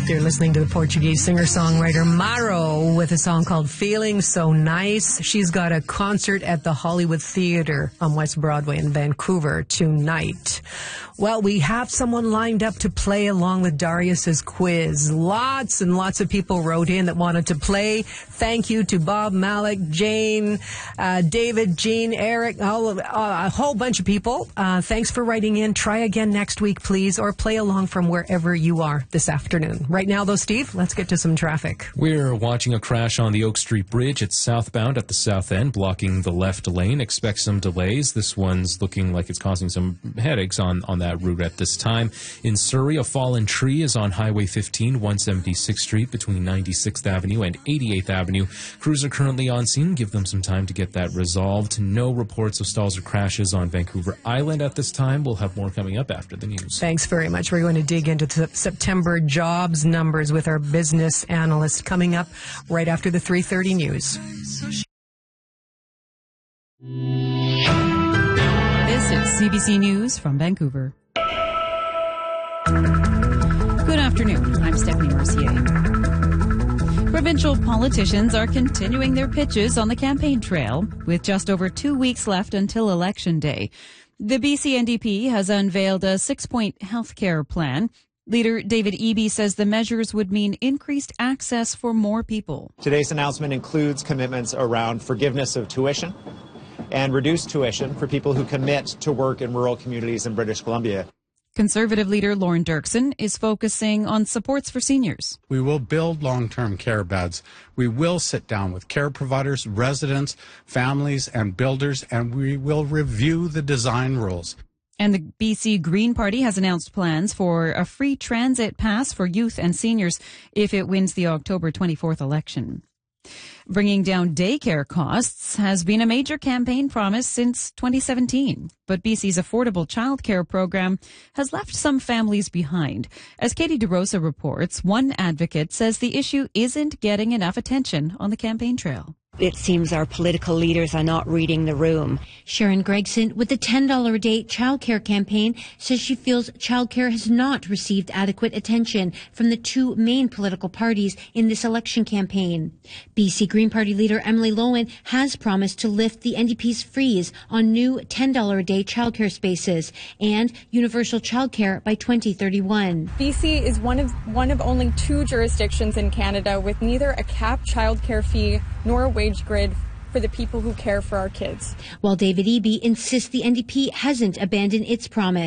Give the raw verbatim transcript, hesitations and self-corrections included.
You're listening to the Portuguese singer-songwriter Maro with a song called Feeling So Nice. She's got a concert at the Hollywood Theatre on West Broadway in Vancouver tonight. Well, we have someone lined up to play along with Darius's quiz. Lots and lots of people wrote in that wanted to play. Thank you to Bob, Malik, Jane, uh, David, Jean, Eric, all of, uh, a whole bunch of people. Uh, thanks for writing in. Try again next week, please, or play along from wherever you are this afternoon. Right now, though, Steve, let's get to some traffic. We're watching a crash on the Oak Street Bridge. It's southbound at the south end, blocking the left lane. Expect some delays. This one's looking like it's causing some headaches on, on that route at this time. In Surrey, a fallen tree is on Highway fifteen, one seventy-sixth Street between ninety-sixth Avenue and eighty-eighth Avenue. Crews are currently on scene. Give them some time to get that resolved. No reports of stalls or crashes on Vancouver Island at this time. We'll have more coming up after the news. Thanks very much. We're going to dig into the September jobs numbers with our business analyst coming up right after the three thirty news. This is C B C News from Vancouver. Good afternoon. I'm Stephanie Mercier. Provincial politicians are continuing their pitches on the campaign trail with just over two weeks left until Election Day. The B C N D P has unveiled a six-point healthcare plan. Leader David Eby says the measures would mean increased access for more people. Today's announcement includes commitments around forgiveness of tuition and reduced tuition for people who commit to work in rural communities in British Columbia. Conservative leader Lorne Dirksen is focusing on supports for seniors. We will build long-term care beds. We will sit down with care providers, residents, families, and builders, and we will review the design rules. And the B C Green Party has announced plans for a free transit pass for youth and seniors if it wins the October twenty-fourth election. Bringing down daycare costs has been a major campaign promise since twenty seventeen, but B C's affordable childcare program has left some families behind. As Katie DeRosa reports, one advocate says the issue isn't getting enough attention on the campaign trail. It seems our political leaders are not reading the room. Sharon Gregson with the ten dollars a day childcare campaign says she feels childcare has not received adequate attention from the two main political parties in this election campaign. B C Green Party leader Emily Lowen has promised to lift the N D P's freeze on new ten dollars a day childcare spaces and universal childcare by twenty thirty-one. B C is one of one of only two jurisdictions in Canada with neither a capped childcare fee nor a wage grid for the people who care for our kids. While David Eby insists the N D P hasn't abandoned its promise.